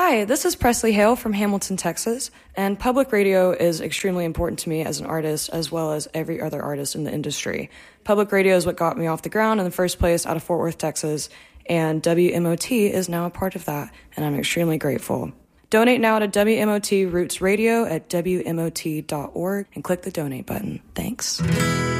Hi, this is Presley Hale from Hamilton, Texas, and public radio is extremely important to me as an artist as well as every other artist in the industry. Public radio is what got me off the ground in the first place out of Fort Worth, Texas, and WMOT is now a part of that, and I'm extremely grateful. Donate now to WMOT Roots Radio at WMOT.org and click the donate button. Thanks.